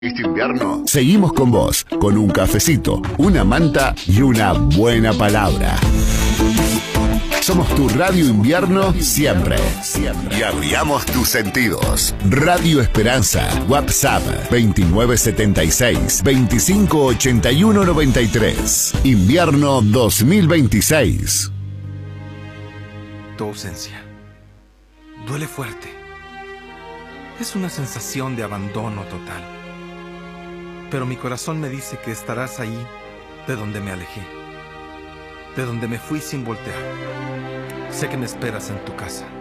Este invierno seguimos con vos, con un cafecito, una manta y una buena palabra. Somos tu Radio Invierno siempre. Y abriamos tus sentidos. Radio Esperanza. WhatsApp 2976-258193. Invierno 2026. Tu ausencia duele fuerte. Es una sensación de abandono total. Pero mi corazón me dice que estarás ahí de donde me alejé, de donde me fui sin voltear. Sé que me esperas en tu casa.